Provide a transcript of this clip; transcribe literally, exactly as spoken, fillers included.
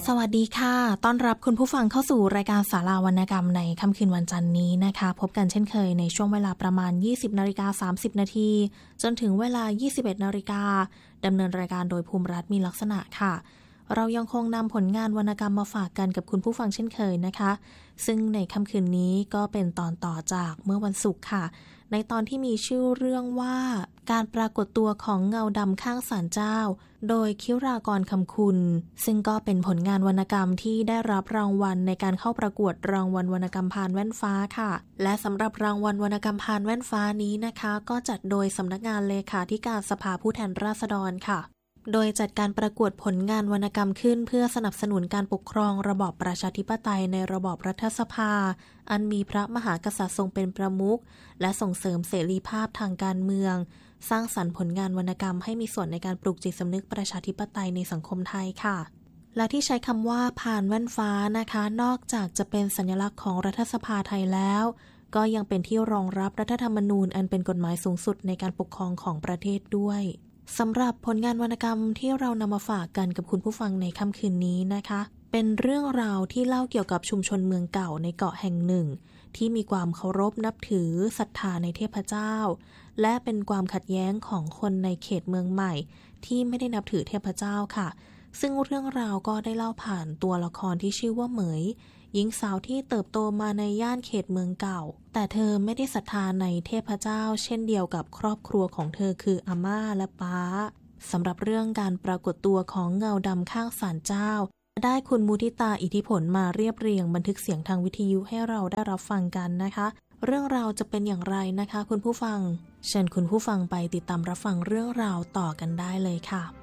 สวัสดีค่ะต้อนรับคุณผู้ฟังเข้าสู่รายการศาลาวรรณกรรมในค่ำคืนวันจันทร์นี้นะคะพบกันเช่นเคยในช่วงเวลาประมาณ ยี่สิบนาฬิกาสามสิบนาทีจนถึงเวลา ยี่สิบเอ็ดนาฬิกาดำเนินรายการโดยภูมิรัตน์มีลักษณะค่ะเรายังคงนำผลงานวรรณกรรมมาฝากกันกับคุณผู้ฟังเช่นเคยนะคะซึ่งในค่ำคืนนี้ก็เป็นตอนต่อจากเมื่อวันศุกร์ค่ะในตอนที่มีชื่อเรื่องว่าการปรากฏตัวของเงาดำข้างศาลเจ้าโดยคิรากรคำคุณซึ่งก็เป็นผลงานวรรณกรรมที่ได้รับรางวัลในการเข้าประกวดรางวัลวรรณกรรมพานแว่นฟ้าค่ะและสำหรับรางวัลวรรณกรรมพานแว่นฟ้านี้นะคะก็จัดโดยสำนักงานเลขาธิการสภาผู้แทนราษฎรค่ะโดยจัดการประกวดผลงานวรรณกรรมขึ้นเพื่อสนับสนุนการปกครองระบอบประชาธิปไตยในระบอบรัฐสภาอันมีพระมหากษัตริย์ทรงเป็นประมุขและส่งเสริมเสรีภาพทางการเมืองสร้างสรรค์ผลงานวรรณกรรมให้มีส่วนในการปลูกจิตสำนึกประชาธิปไตยในสังคมไทยค่ะและที่ใช้คำว่าพานแว่นฟ้านะคะนอกจากจะเป็นสัญลักษณ์ของรัฐสภาไทยแล้วก็ยังเป็นที่รองรับรัฐธรรมนูญอันเป็นกฎหมายสูงสุดในการปกครองของประเทศด้วยสำหรับผลงานวรรณกรรมที่เรานำมาฝากกันกับคุณผู้ฟังในค่ำคืนนี้นะคะเป็นเรื่องราวที่เล่าเกี่ยวกับชุมชนเมืองเก่าในเกาะแห่งหนึ่งที่มีความเคารพนับถือศรัทธาในเทพเจ้าและเป็นความขัดแย้งของคนในเขตเมืองใหม่ที่ไม่ได้นับถือเทพเจ้าค่ะซึ่งเรื่องราวก็ได้เล่าผ่านตัวละครที่ชื่อว่าเหมยหญิงสาวที่เติบโตมาในย่านเขตเมืองเก่าแต่เธอไม่ได้ศรัทธาในเทพเจ้าเช่นเดียวกับครอบครัวของเธอคืออาม่าและป้าสำหรับเรื่องการปรากฏตัวของเงาดำข้างศาลเจ้าได้คุณมุทิตาอิทธิผลมาเรียบเรียงบันทึกเสียงทางวิทยุให้เราได้รับฟังกันนะคะเรื่องราวจะเป็นอย่างไรนะคะคุณผู้ฟังเชิญคุณผู้ฟังไปติดตามรับฟังเรื่องราวต่อกันได้เลยค่ะ